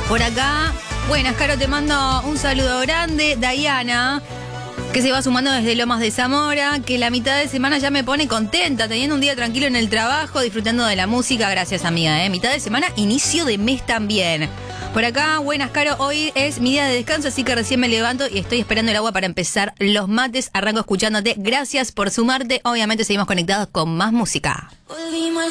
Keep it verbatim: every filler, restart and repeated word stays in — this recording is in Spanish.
Por acá, buenas, Caro, te mando un saludo grande. Diana, que se va sumando desde Lomas de Zamora, que la mitad de semana ya me pone contenta, teniendo un día tranquilo en el trabajo, disfrutando de la música. Gracias, amiga, ¿eh? Mitad de semana, inicio de mes también. Por acá, buenas, Caro, hoy es mi día de descanso, así que recién me levanto y estoy esperando el agua para empezar los mates. Arranco escuchándote. Gracias por sumarte. Obviamente seguimos conectados con más música. Volvimos al